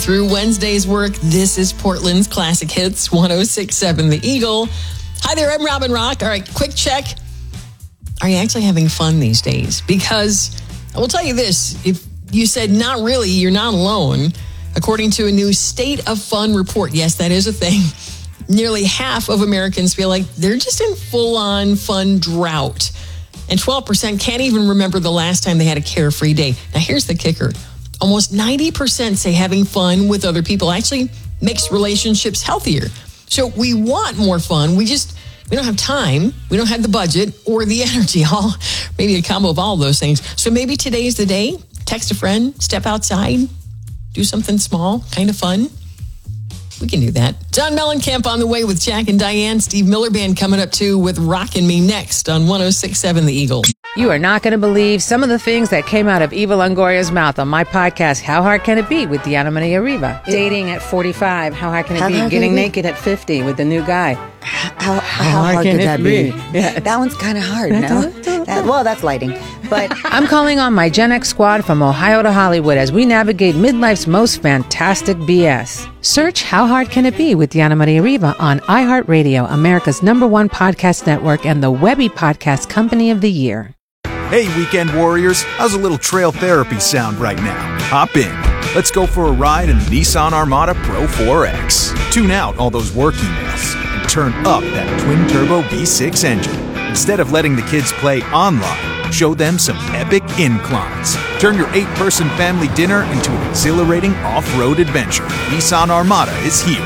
through Wednesday's work. This is Portland's Classic Hits, 106.7 The Eagle. Hi there, I'm Robin Rock. All right, quick check. Are you actually having fun these days? Because I will tell you this, if you said not really, you're not alone. According to a new State of Fun report, yes, that is a thing, nearly half of Americans feel like they're just in full-on fun drought. And 12% can't even remember the last time they had a carefree day. Now, here's the kicker. Almost 90% say having fun with other people actually makes relationships healthier. So we want more fun. We don't have time. We don't have the budget or the energy. Maybe a combo of all those things. So maybe today's the day. Text a friend, step outside, do something small, kind of fun. We can do that. John Mellencamp on the way with Jack and Diane. Steve Miller Band coming up too with Rockin' Me next on 106.7 The Eagle. You are not going to believe some of the things that came out of Eva Longoria's mouth on my podcast, How Hard Can It Be, with Diana Maria Riva. Dating at 45, how hard can it be? Getting naked at 50 with the new guy. How hard could that be? Yeah. That one's kind of hard, no? Well, that's lighting. But I'm calling on my Gen X squad from Ohio to Hollywood as we navigate midlife's most fantastic BS. Search How Hard Can It Be with Diana Maria Riva on iHeartRadio, America's #1 podcast network and the Webby Podcast Company of the Year. Hey, weekend warriors, how's a little trail therapy sound right now? Hop in. Let's go for a ride in the Nissan Armada Pro 4X. Tune out all those work emails and turn up that twin-turbo V6 engine. Instead of letting the kids play online, show them some epic inclines. Turn your 8-person family dinner into an exhilarating off-road adventure. Nissan Armada is here.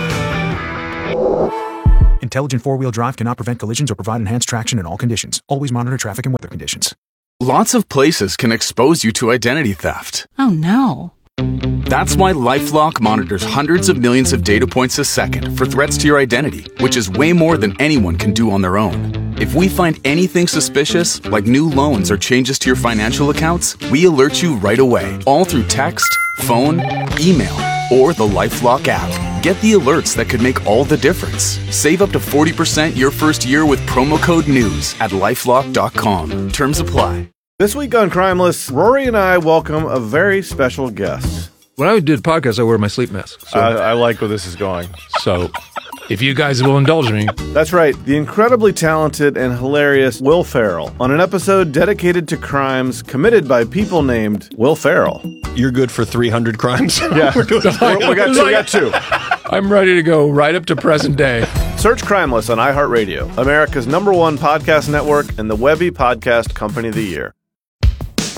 Intelligent four-wheel drive cannot prevent collisions or provide enhanced traction in all conditions. Always monitor traffic and weather conditions. Lots of places can expose you to identity theft. Oh, no. That's why LifeLock monitors hundreds of millions of data points a second for threats to your identity, which is way more than anyone can do on their own. If we find anything suspicious, like new loans or changes to your financial accounts, we alert you right away, all through text, phone, email, or the LifeLock app. Get the alerts that could make all the difference. Save up to 40% your first year with promo code NEWS at LifeLock.com. Terms apply. This week on Crimeless, Rory and I welcome a very special guest. When I do the podcast, I wear my sleep mask. So, I like where this is going. So, if you guys will indulge me. That's right, the incredibly talented and hilarious Will Ferrell on an episode dedicated to crimes committed by people named Will Ferrell. You're good for 300 crimes? Yeah, we got two. I'm ready to go right up to present day. Search Crimeless on iHeartRadio, America's #1 podcast network and the Webby Podcast Company of the Year.